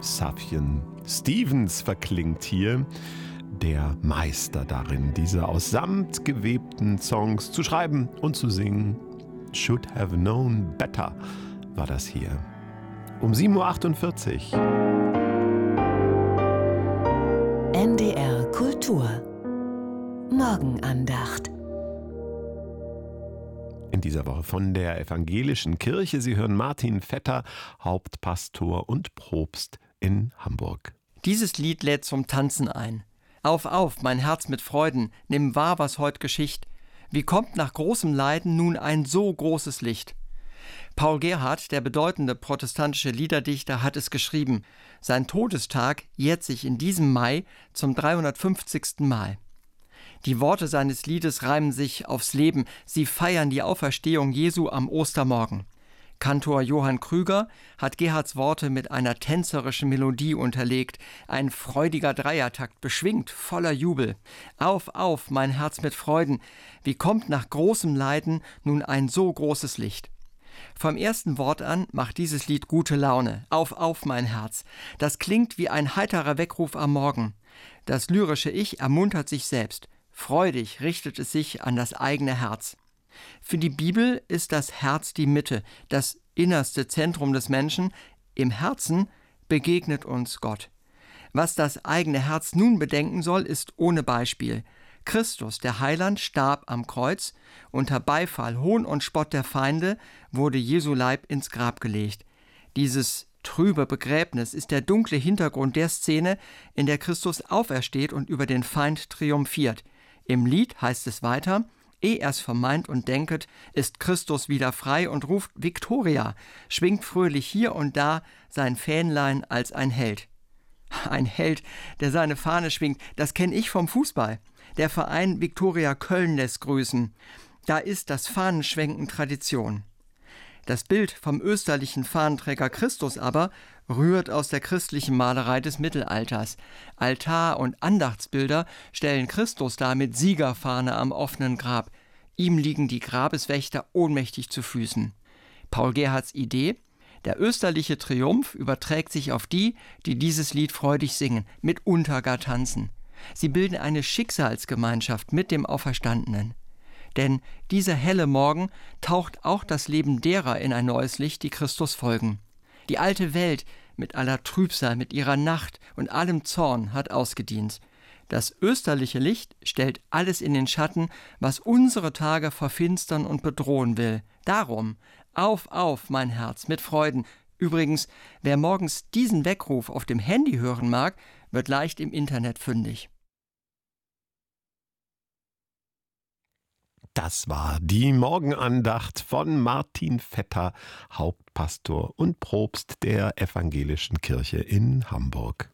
Sufjan Stevens verklingt hier. Der Meister darin, diese aus Samt gewebten Songs zu schreiben und zu singen. Should have known better war das hier. Um 7.48 Uhr. NDR Kultur Morgenandacht. In dieser Woche von der Evangelischen Kirche. Sie hören Martin Vetter, Hauptpastor und Propst in Hamburg. Dieses Lied lädt zum Tanzen ein. Auf, mein Herz mit Freuden, nimm wahr, was heut geschicht. Wie kommt nach großem Leiden nun ein so großes Licht? Paul Gerhardt, der bedeutende protestantische Liederdichter, hat es geschrieben. Sein Todestag jährt sich in diesem Mai zum 350. Mal. Die Worte seines Liedes reimen sich aufs Leben. Sie feiern die Auferstehung Jesu am Ostermorgen. Kantor Johann Krüger hat Gerhardts Worte mit einer tänzerischen Melodie unterlegt. Ein freudiger Dreiertakt, beschwingt, voller Jubel. Auf, mein Herz mit Freuden. Wie kommt nach großem Leiden nun ein so großes Licht? Vom ersten Wort an macht dieses Lied gute Laune. Auf, mein Herz. Das klingt wie ein heiterer Weckruf am Morgen. Das lyrische Ich ermuntert sich selbst. Freudig richtet es sich an das eigene Herz. Für die Bibel ist das Herz die Mitte, das innerste Zentrum des Menschen. Im Herzen begegnet uns Gott. Was das eigene Herz nun bedenken soll, ist ohne Beispiel. Christus, der Heiland, starb am Kreuz. Unter Beifall, Hohn und Spott der Feinde wurde Jesu Leib ins Grab gelegt. Dieses trübe Begräbnis ist der dunkle Hintergrund der Szene, in der Christus aufersteht und über den Feind triumphiert. Im Lied heißt es weiter: Ehe er's vermeint und denket, ist Christus wieder frei und ruft Victoria, schwingt fröhlich hier und da sein Fähnlein als ein Held. Ein Held, der seine Fahne schwingt, das kenne ich vom Fußball. Der Verein Viktoria Köln lässt grüßen. Da ist das Fahnenschwenken Tradition. Das Bild vom österlichen Fahnenträger Christus aber rührt aus der christlichen Malerei des Mittelalters. Altar- und Andachtsbilder stellen Christus dar mit Siegerfahne am offenen Grab. Ihm liegen die Grabeswächter ohnmächtig zu Füßen. Paul Gerhardts Idee: Der österliche Triumph überträgt sich auf die, die dieses Lied freudig singen, mitunter gar tanzen. Sie bilden eine Schicksalsgemeinschaft mit dem Auferstandenen. Denn dieser helle Morgen taucht auch das Leben derer in ein neues Licht, die Christus folgen. Die alte Welt mit aller Trübsal, mit ihrer Nacht und allem Zorn hat ausgedient. Das österliche Licht stellt alles in den Schatten, was unsere Tage verfinstern und bedrohen will. Darum, auf, mein Herz mit Freuden. Übrigens, wer morgens diesen Weckruf auf dem Handy hören mag, wird leicht im Internet fündig. Das war die Morgenandacht von Martin Vetter, Hauptpastor und Propst der Evangelischen Kirche in Hamburg.